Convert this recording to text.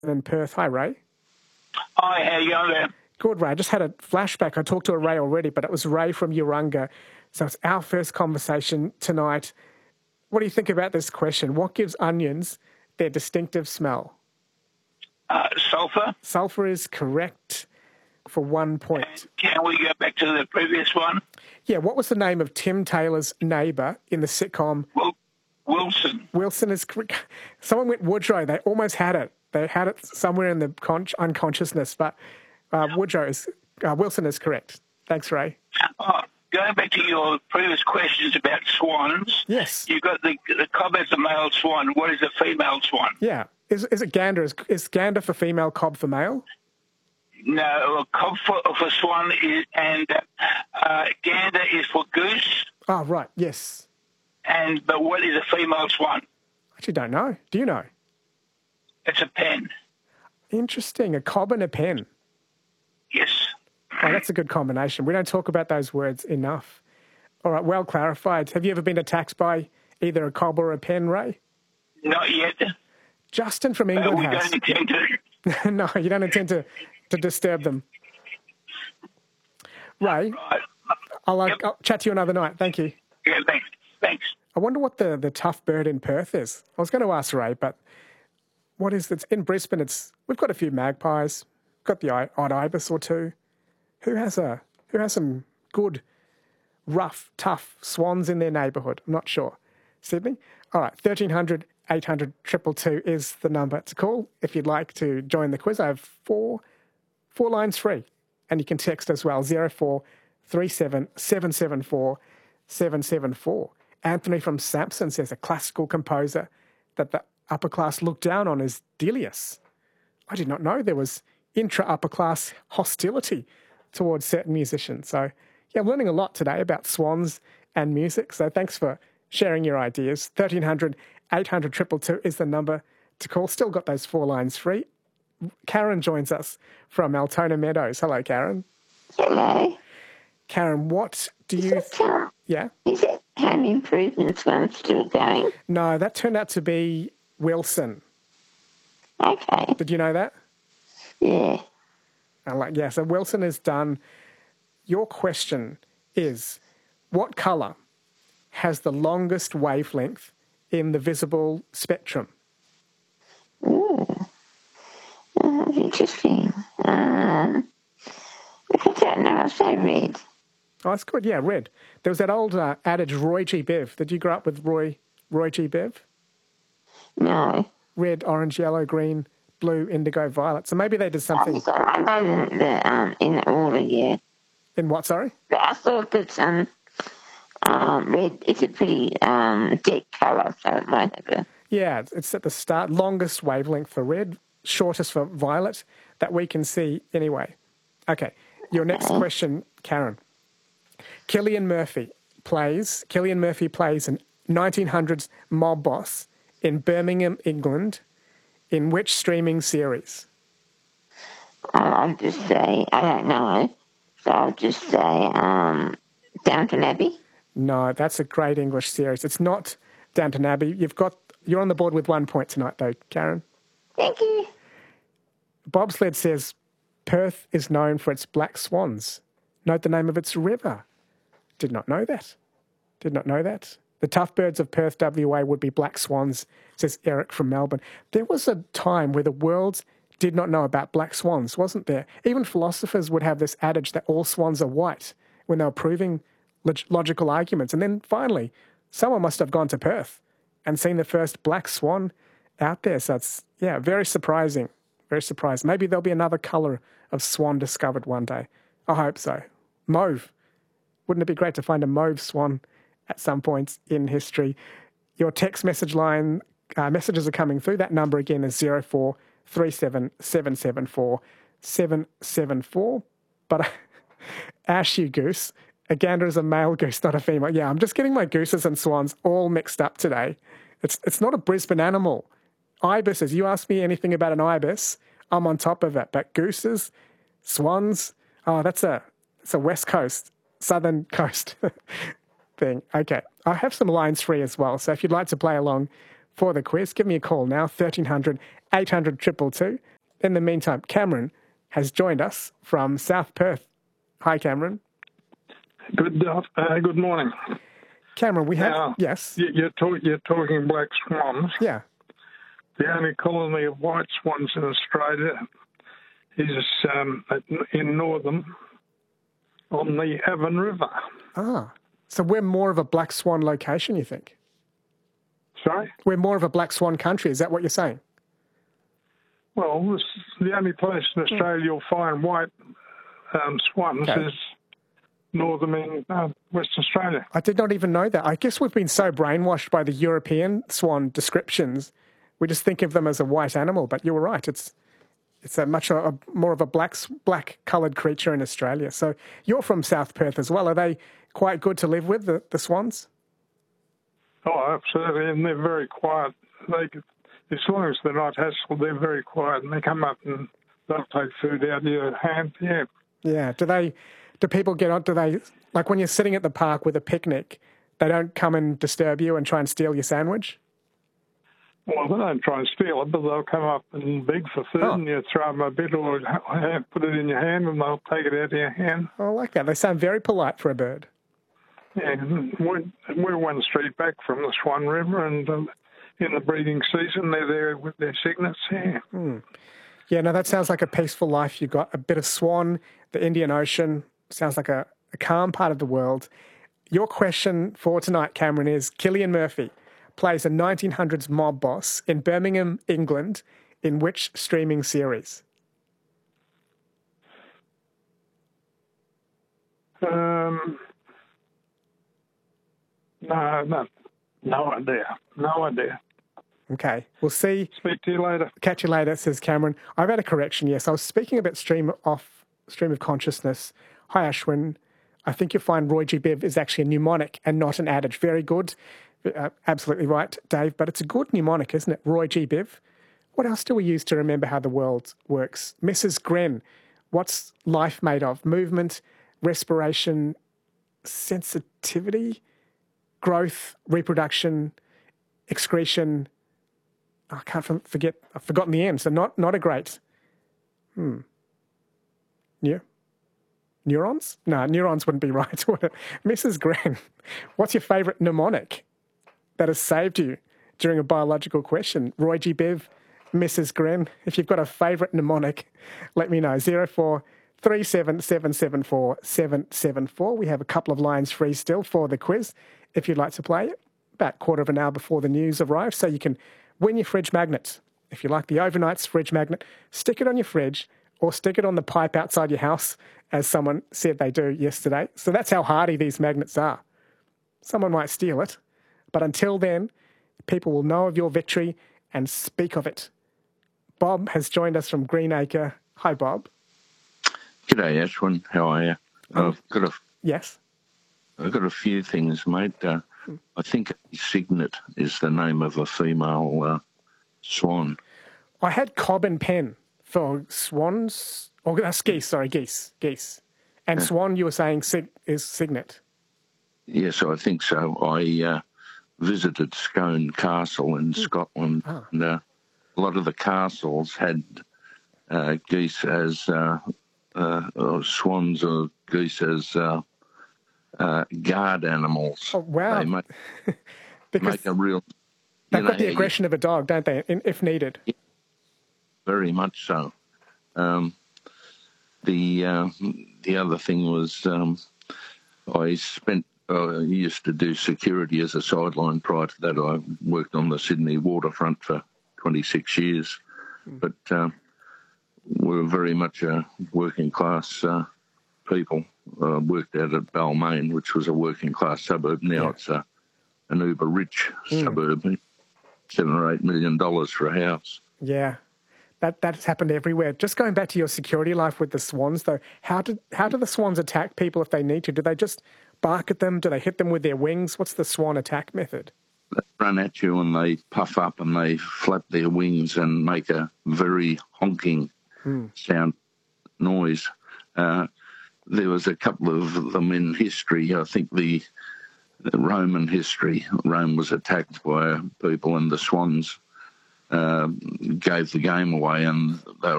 in Perth. Hi, Ray. Hi, how you going there? Good, Ray. I just had a flashback. I talked to a Ray already, but it was Ray from Urunga. So it's our first conversation tonight. What do you think about this question? What gives onions their distinctive smell? Sulphur. Sulphur is correct for 1 point. Can we go back to the previous one? Yeah, what was the name of Tim Taylor's neighbour in the sitcom? Wilson. Wilson is correct. Someone went Woodrow. They almost had it. They had it somewhere in the unconsciousness, but Wilson is correct. Thanks, Ray. Going back to your previous questions about swans. Yes. You've got the cob as a male swan. What is a female swan? Yeah. Is it gander? Is gander for female, cob for male? No, a cob for swan is, and gander is for goose. Oh, right. Yes. But what is a female swan? I actually don't know. Do you know? It's a pen. Interesting. A cob and a pen. Yes. Oh, that's a good combination. We don't talk about those words enough. All right, well clarified. Have you ever been attacked by either a cob or a pen, Ray? Not yet. Justin from England we has. don't intend to. No, you don't intend to disturb them. Ray, Right. I'll chat to you another night. Thank you. Yeah, thanks. I wonder what the tough bird in Perth is. I was going to ask Ray, but what is it? In Brisbane, we've got a few magpies. Got the odd ibis or two. Who has some good, rough, tough swans in their neighbourhood? I'm not sure. Sydney? All right, 1300 800 222 is the number to call if you'd like to join the quiz. I have four lines free, and you can text as well, 0437 774 774. Anthony from Sampson says a classical composer that the upper class look down on is Delius. I did not know there was intra-upper class hostility towards certain musicians. So, yeah, I'm learning a lot today about swans and music. So thanks for sharing your ideas. 1300 800 222 is the number to call. Still got those four lines free. Karen joins us from Altona Meadows. Hello, Karen. Hello. Karen, what do you... Yeah? Is that Home Improvements one still going? No, that turned out to be Wilson. Okay. Did you know that? Yeah. So Wilson is done. Your question is, what colour has the longest wavelength in the visible spectrum? Ooh. That's interesting. I don't know. I'll say red. Oh, that's good. Yeah, red. There was that old adage, Roy G. Biv. Did you grow up with Roy G. Biv? No. Red, orange, yellow, green, blue, indigo, violet. So maybe they did something... I know in the order, yeah. In what, sorry? But I thought that red is a pretty deep colour, so it might have a... Yeah, it's at the start. Longest wavelength for red, shortest for violet, that we can see anyway. Okay, your next question, Karen. Cillian Murphy plays an 1900s mob boss in Birmingham, England, in which streaming series? I'll just say, I don't know, so I'll just say Downton Abbey. No, that's a great English series. It's not Downton Abbey. You're on the board with 1 point tonight, though, Karen. Thank you. Bobsled says Perth is known for its black swans. Note the name of its river. Did not know that. The tough birds of Perth, WA would be black swans, says Eric from Melbourne. There was a time where the world did not know about black swans, wasn't there? Even philosophers would have this adage that all swans are white when they were proving logical arguments. And then finally, someone must have gone to Perth and seen the first black swan out there. So it's, very surprising. Very surprised. Maybe there'll be another colour of swan discovered one day. I hope so. Mauve. Wouldn't it be great to find a mauve swan at some point in history? Your text message line, messages are coming through. That number again is 0437 774 774. But Ash, you goose, a gander is a male goose, not a female. Yeah, I'm just getting my gooses and swans all mixed up today. It's not a Brisbane animal. Ibises, you ask me anything about an ibis, I'm on top of it. But gooses, swans, that's a West Coast, Southern Coast thing. Okay, I have some lines free as well. So if you'd like to play along for the quiz, give me a call now, 1300 800 222. in the meantime, Cameron has joined us from South Perth. Hi, Cameron. Good morning. Cameron, we have... Now, yes. You're talking black swans. Yeah. The only colony of white swans in Australia is in Northern on the Avon River. Ah, so we're more of a black swan location, you think? Sorry? We're more of a black swan country. Is that what you're saying? Well, this is the only place in Australia you'll find white swans is northern in Western Australia. I did not even know that. I guess we've been so brainwashed by the European swan descriptions, we just think of them as a white animal. But you were right. It's a much more of a black coloured creature in Australia. So you're from South Perth as well. Are they quite good to live with, the swans? Oh, absolutely, and they're very quiet. As long as they're not hassled, they're very quiet, and they come up and they'll take food out of your hand. Yeah. Yeah. Do people get on? Do they, like when you're sitting at the park with a picnic, they don't come and disturb you and try and steal your sandwich? Well, they don't try and steal it, but they'll come up and beg for food, and you throw them a bit or put it in your hand, and they'll take it out of your hand. I like that. They sound very polite for a bird. Yeah, we're one street back from the Swan River, and in the breeding season, they're there with their cygnets. Yeah. Yeah, no, that sounds like a peaceful life. You've got a bit of swan, the Indian Ocean. Sounds like a calm part of the world. Your question for tonight, Cameron, is Cillian Murphy plays a 1900s mob boss in Birmingham, England, in which streaming series? No idea. Okay, we'll see. Speak to you later. Catch you later, says Cameron. I've had a correction, yes. I was speaking about stream of consciousness. Hi, Ashwin. I think you'll find Roy G. Biv is actually a mnemonic and not an adage. Very good. Absolutely right, Dave. But it's a good mnemonic, isn't it? Roy G. Biv. What else do we use to remember how the world works? Mrs. Gren. What's life made of? Movement, respiration, sensitivity, growth, reproduction, excretion. I can't forget. I've forgotten the end. So not a great. Neurons? No, neurons wouldn't be right. Mrs. Gran, what's your favourite mnemonic that has saved you during a biological question? Roy G. Biv, Mrs. Gran, if you've got a favourite mnemonic, let me know. 0437774774. We have a couple of lines free still for the quiz if you'd like to play it. About a quarter of an hour before the news arrives, so you can win your fridge magnet. If you like the Overnight's fridge magnet, stick it on your fridge or stick it on the pipe outside your house, as someone said they do yesterday. So that's how hardy these magnets are. Someone might steal it, but until then, people will know of your victory and speak of it. Bob has joined us from Greenacre. Hi, Bob. G'day, Ashwin. How are you? Yes? I've got a few things, mate. I think Cygnet is the name of a female swan. I had Cobb and Pen for swans. Oh, that's geese. And swan, you were saying is Cygnet. Yes, I think so. I visited Scone Castle in Scotland, and a lot of the castles had geese as or swans or geese as guard animals. Oh, wow. They make a real... They've got the aggression of a dog, don't they, if needed? Yeah, very much so. The other thing was I used to do security as a sideline. Prior to that, I worked on the Sydney waterfront for 26 years. But we were very much a working class people. Worked out at Balmain, which was a working class suburb. Now it's an uber rich suburb. $7 or $8 million for a house. Yeah. That's happened everywhere. Just going back to your security life with the swans, though, how do the swans attack people if they need to? Do they just bark at them? Do they hit them with their wings? What's the swan attack method? They run at you and they puff up and they flap their wings and make a very honking sound noise. There was a couple of them in history. I think the Roman history, Rome was attacked by people and the swans gave the game away, and they were